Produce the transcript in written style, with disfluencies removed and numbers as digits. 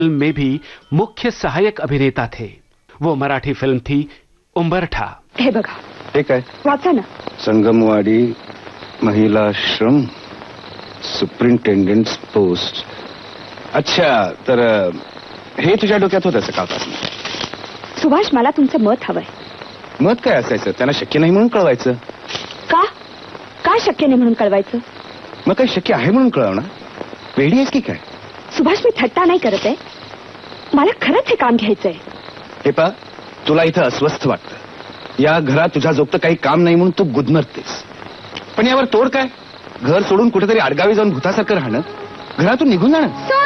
Film में भी मुख्य सहायक अभिनेता थे। वो मराठी फिल्म थी उंबरठा। हे बघा, हे काय? वाचा ना। Sangamwadi महिलाश्रम superintendent post. अच्छा, तर हे तुझ्या डोक्यात होतं सकाळपासून? सुभाष, मला तुमचं मत हवंय. मत काय असायचं? त्यांना शक्य नाही म्हणून कळवायचं. का? का शक्य नाही म्हणून कळवायचं? मग काय शक्य आहे म्हणून कळवणार? वेडी आहेस की काय? सुभाष, मी थट्टा नाही करत आहे. मला खरंच हे काम घ्यायचंय. हे पा, तुला इथं अस्वस्थ वाटतं. या घरात तुझ्या जोगतं काही काम नाही म्हणून तू गुदमरतेस. पण यावर तोड काय? घर सोडून कुठेतरी आडगावी जाऊन भूतासारखं राहणं, घरातून निघून जाणं.